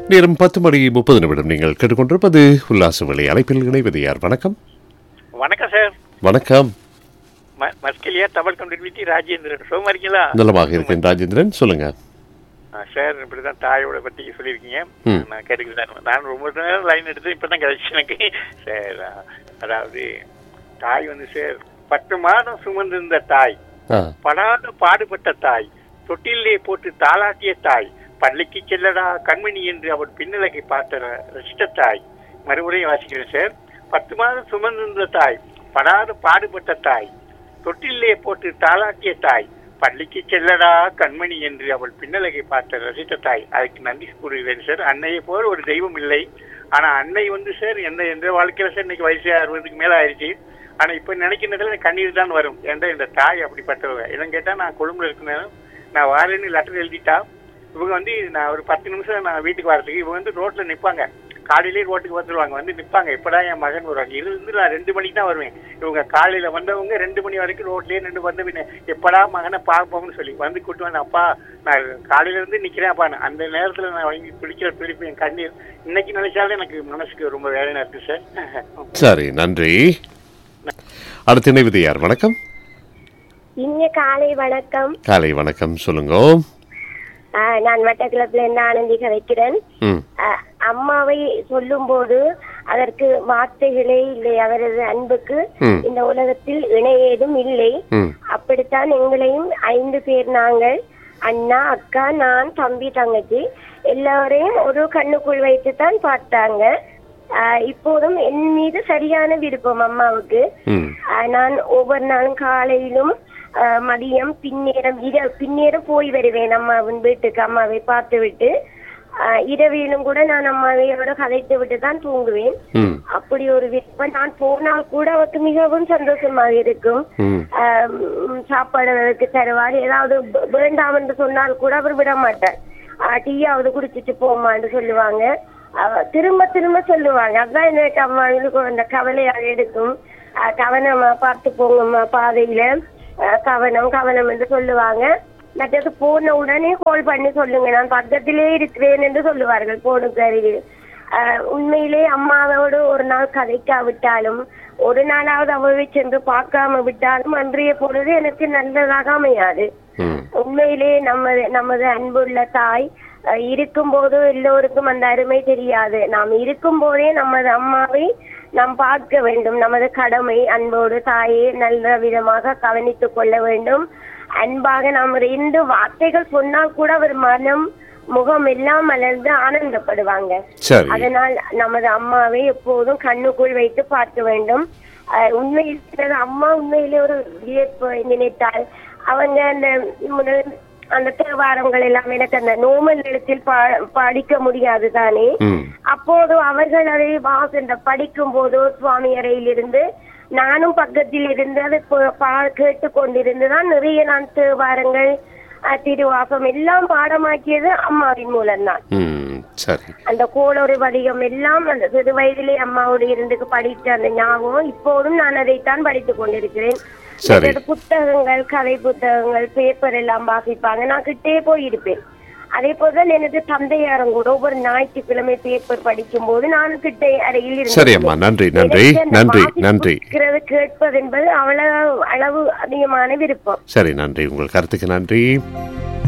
நேரம் 10:30 நீங்கள் கேட்டுக்கொண்டிருப்பது உல்லாச வழி அழைப்பில் இணைவது யார்? வணக்கம். வணக்கம் சார். வணக்கம். மஸ்கலியா தமிழ் கம்யூனிட்டி ராஜேந்திரன். சுகமா இருக்கீங்களா? நலமாக இருக்கேன் ராஜேந்திரன், சொல்லுங்க. சார், இப்படிதான் தாயோட பத்தி சொல்லியிருக்கீங்க. நான் கேட்டுக்கிட்டேன். நான் ரொம்ப நேரம் லைன் எடுத்து இப்பதான் கிடைச்சு எனக்கு. சார், அதாவது தாய் வந்து சார் 10 மாதம் சுமந்திருந்த தாய், படாத பாடுபட்ட தாய், தொட்டிலே போட்டு தாளாட்டிய தாய், பள்ளிக்கு செல்லடா கண்மணி என்று அவள் பின்னலகை பார்த்த ரசித்த தாய். மறுமுறையும் வாசிக்கிறேன் சார். 10 மாதம் சுமந்திருந்த தாய், படாத பாடுபட்ட தாய், தொட்டிலே போட்டு தாளாட்டிய தாய், பள்ளிக்கு செல்லடா கண்மணி என்று அவள் பின்னலகை பார்த்த ரசித்த தாய். அதுக்கு நன்றி கூறுகிறேன் சார். அன்னையை போல ஒரு தெய்வம் இல்லை. ஆனா அன்னை வந்து சார் எந்த வாழ்க்கையில சார் இன்னைக்கு வயசு 60க்கு மேல ஆயிடுச்சு. ஆனா இப்ப நினைக்கிறதுல கண்ணீர் தான் வரும். ஏன்டா இந்த தாய் அப்படிப்பட்டவங்க. என்னன்னு கேட்டா, நான் கொழும்புல இருக்கிறேன், நான் வாரேன்னு லெட்டர் எழுதிட்டா, இவங்க வந்து நான் ஒரு 10 நிமிஷம் நான் வீட்டுக்கு வரதுக்கு இவங்க வந்து ரோட்ல நிற்பாங்க. காலையிலேயே ரோட்டுக்கு வந்துடுவாங்க, வந்து நிற்பாங்க. எப்படா என் மகன் வருவாங்க. இருந்து நான் 2 மணிக்கு தான் வருவேன். இவங்க காலையில வந்தவங்க 2 மணி வரைக்கும் ரோட்லயே நின்று வந்து எப்படா மகனை பார்ப்போம்னு சொல்லி வந்து கூட்டு வந்து, அப்பா நான் காலையில இருந்து நிக்கிறேன் அப்பா. அந்த நேரத்துல நான் வாங்கி பிடிக்கிற பிடிப்பு என் கண்ணீர் இன்னைக்கு நினைச்சாலே எனக்கு மனசுக்கு ரொம்ப வேதனை இருக்கு சார். சரி, நன்றி. அடுத்த இணைவது யார்? வணக்கம். இங்க காலை வணக்கம். காலை வணக்கம், சொல்லுங்க. நான் மட்டக்களப்பில இருந்து ஆனந்திக வைக்கிறேன். அம்மாவை சொல்லும் போது அதற்கு வார்த்தைகளே இல்லை. அவரது அன்புக்கு இந்த உலகத்தில் இணை ஏதும் இல்லை. அப்படித்தான் எங்களையும் 5 பேர் நாங்கள், அண்ணா, அக்கா, நான், தம்பி, தங்கச்சி எல்லாரையும் ஒரு கண்ணுக்குள் வைத்துத்தான் பார்த்தாங்க. இப்போதும் என் மீது சரியான விருப்பம் அம்மாவுக்கு. நான் ஒவ்வொரு நாளும் காலையிலும் மதியம் பின்னேரம் போய் வருவேன் அம்மாவின் வீட்டுக்கு. அம்மாவை பார்த்து விட்டு இரவிலும் கூட நான் அம்மாவையோட கதைத்து விட்டு தான் தூங்குவேன். அப்படி ஒரு விருப்பம். நான் போனால் கூட அவருக்கு மிகவும் சந்தோஷமாக இருக்கும். சாப்பாடு அவருக்கு தருவார். ஏதாவது வேண்டாம் என்று சொன்னால் கூட அவர் விட மாட்டார். டீயாவது குடிச்சிட்டு போமான்னு சொல்லுவாங்க. திரும்ப திரும்ப சொல்லுவாங்க. அதுதான் எனக்கு அம்மாவுக்கு அந்த கவலையாக எடுக்கும். கவனமா பார்த்து போங்கம்மா, பாதையில கவனம் கவனம் என்று சொல்லுவாங்க. மற்றது போன உடனே கால் பண்ணி சொல்லுங்க, நான் பக்கத்திலே இருக்கிறேன் என்று சொல்லுவார்கள் போனுக்கு அருகில். உண்மையிலே அம்மாவோடு ஒரு நாள் கதைக்காவிட்டாலும், ஒரு நாளாவது அவரை சென்று பார்க்காம விட்டாலும் அன்றைய பொழுது எனக்கு நல்லதாக அமையாது. உண்மையிலே நமது அன்புள்ள தாய் இருக்கும் போது எல்லோருக்கும் அந்த அருமை தெரியாது. நாம் இருக்கும் போதே நமது அம்மாவை நாம் பார்க்க வேண்டும். நமது கடமை. அன்போடு தாயை நல்ல விதமாக கவனித்துக் கொள்ள வேண்டும். அன்பாக நாம் 2 வார்த்தைகள் சொன்னால் கூட அவர் மனம் முகம் எல்லாம் மலர்ந்து ஆனந்தப்படுவாங்க. அதனால் நமது அம்மாவை எப்போதும் கண்ணுக்குள் வைத்து பார்க்க வேண்டும். உண்மையில் அம்மா உண்மையிலே ஒரு வியப்பு நினைத்தால் அவங்க அந்த தேவாரங்கள் எல்லாம் எனக்கு அந்த நோமல் எழுத்தில் படிக்க முடியாது தானே. அப்போது அவர்கள் அதை படிக்கும் போது சுவாமி அறையில் இருந்து நானும் பக்கத்தில் இருந்து அதை கேட்டு கொண்டிருந்துதான் நிறைய நான் தேவாரங்கள் திருவாசம் எல்லாம் பாடமாக்கியது அம்மாவின் மூலம்தான். அந்த கோளொரு வடிவம் எல்லாம் அந்த சிறு வயதிலே அம்மாவோடு இருந்து படித்த அந்த ஞாபகம் இப்போதும் நான் அதைத்தான் படித்துக் கொண்டிருக்கிறேன். புத்தகங்கள், கதை புத்தகங்கள், பேப்பர் எல்லாம் வாசிப்பாங்க. நான் கிட்டே போயிருப்பேன். அதே போலதான் எனது தந்தையாரும் கூட ஒவ்வொரு ஞாயிற்றுக்கிழமை பேப்பர் படிக்கும் போது நான் கிட்டே அறையில் கேட்பது என்பது அவ்வளவு அளவு அதிகமான விருப்பம். சரி, நன்றி. உங்கள் கருத்துக்கு நன்றி.